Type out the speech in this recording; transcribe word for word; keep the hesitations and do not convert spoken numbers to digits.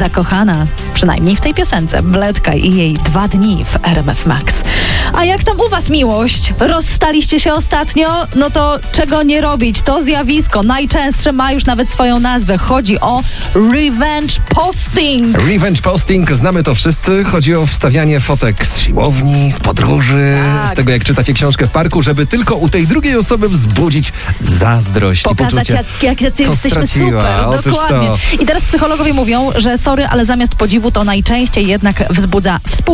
zakochana, przynajmniej w tej piosence, Bledka i jej dwa dni w R M F Max. A jak tam u was miłość? Rozstaliście się ostatnio? No to czego nie robić? To zjawisko najczęstsze ma już nawet swoją nazwę. Chodzi o revenge posting. Revenge posting, znamy to wszyscy. Chodzi o wstawianie fotek z siłowni, z podróży, Tak. z tego jak czytacie książkę w parku, żeby tylko u tej drugiej osoby wzbudzić zazdrość Pokazać, i poczucie, jak, jak jacy co jesteśmy straciła. super. Otóż Dokładnie. to. I teraz psychologowie mówią, że sorry, ale zamiast podziwu to najczęściej jednak wzbudza współczucie.